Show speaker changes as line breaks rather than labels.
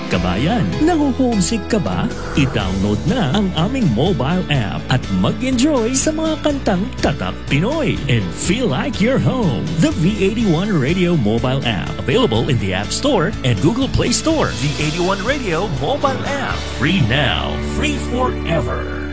kabayan, naho-homesick ka ba? I-download na ang aming mobile app at mag-enjoy sa mga kantang tatak Pinoy and feel like you're home. The V81 Radio mobile app, available in the App Store and Google Play Store. V81 Radio mobile app, free now, free forever.